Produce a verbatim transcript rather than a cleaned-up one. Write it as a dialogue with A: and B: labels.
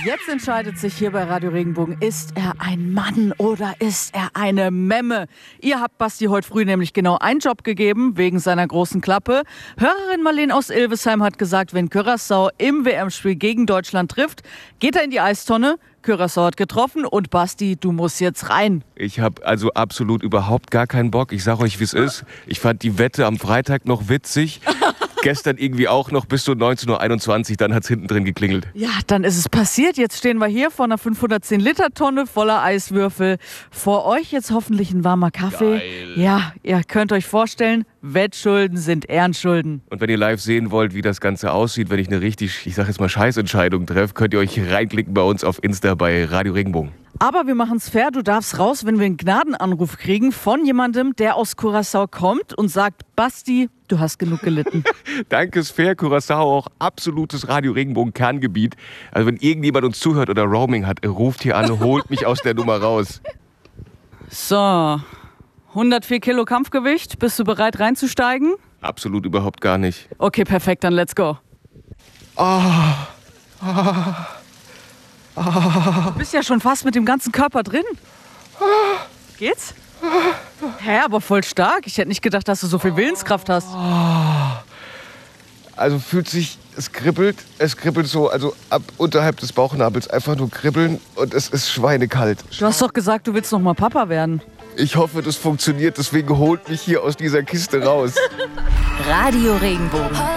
A: Jetzt entscheidet sich hier bei Radio Regenbogen, ist er ein Mann oder ist er eine Memme? Ihr habt Basti heute früh nämlich genau einen Job gegeben, wegen seiner großen Klappe. Hörerin Marlene aus Ilvesheim hat gesagt, wenn Curaçao im W M-Spiel gegen Deutschland trifft, geht er in die Eistonne. Curaçao hat getroffen und Basti, du musst jetzt rein.
B: Ich habe also absolut überhaupt gar keinen Bock. Ich sage euch, wie es ist. Ich fand die Wette am Freitag noch witzig. Gestern irgendwie auch noch bis zu neunzehn Uhr einundzwanzig, dann hat es hinten drin geklingelt.
A: Ja, dann ist es passiert. Jetzt stehen wir hier vor einer fünfhundertzehn Liter Tonne voller Eiswürfel. Vor euch jetzt hoffentlich ein warmer Kaffee.
B: Geil.
A: Ja, ihr könnt euch vorstellen, Wettschulden sind Ehrenschulden.
B: Und wenn ihr live sehen wollt, wie das Ganze aussieht, wenn ich eine richtig, ich sag jetzt mal Scheißentscheidung treffe, könnt ihr euch reinklicken bei uns auf Insta bei Radio Regenbogen.
A: Aber wir machen es fair, du darfst raus, wenn wir einen Gnadenanruf kriegen von jemandem, der aus Curaçao kommt und sagt, Basti, du hast genug gelitten.
B: Danke, ist fair. Curaçao auch absolutes Radio Regenbogen Kerngebiet. Also wenn irgendjemand uns zuhört oder Roaming hat, ruft hier an, holt mich aus der Nummer raus.
A: So, hundertvier Kilo Kampfgewicht, bist du bereit reinzusteigen?
B: Absolut überhaupt gar nicht.
A: Okay, perfekt, dann let's go.
B: Ah,
A: ah. Du bist ja schon fast mit dem ganzen Körper drin. Geht's? Hä, aber voll stark. Ich hätte nicht gedacht, dass du so viel Willenskraft hast.
B: Also fühlt sich, es kribbelt, es kribbelt so, also ab unterhalb des Bauchnabels einfach nur kribbeln und es ist schweinekalt.
A: Du hast doch gesagt, du willst noch mal Papa werden.
B: Ich hoffe, das funktioniert, deswegen holt mich hier aus dieser Kiste raus.
C: Radio Regenbogen.